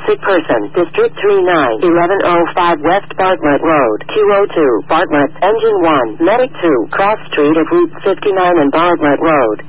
Sick person. District 39. 1105 West Bartlett Road. 202. Bartlett. Engine 1. Medic 2. Cross Street of Route 59 and Bartlett Road.